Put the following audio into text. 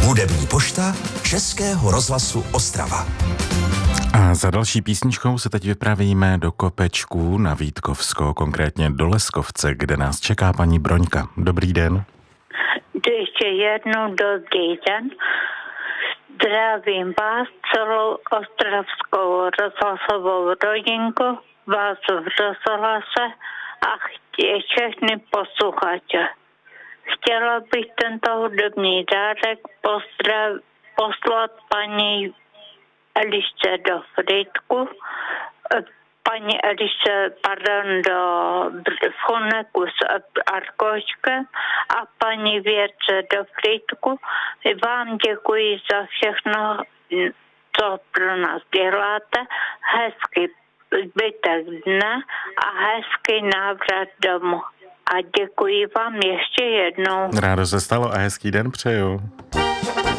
Hudební pošta Českého rozhlasu Ostrava. A za další písničkou se teď vypravíme do Kopečků na Vítkovsko, konkrétně do Leskovce, kde nás čeká paní Broňka. Dobrý den. Ještě jednou dobrý den. Zdravím vás, celou ostravskou rozhlasovou rodinku, vás v rozhlase a všechny posluchače. Chtěla bych tento hudební dárek poslat paní Elišce do Frýdku, paní Elišce, do Foneku s Arkoškem a paní Věrce do Frýdku. Vám děkuji za všechno, co pro nás děláte. Hezký zbytek dne a hezký návrat domů. A děkuji vám ještě jednou. Rádo se stalo a hezký den přeju.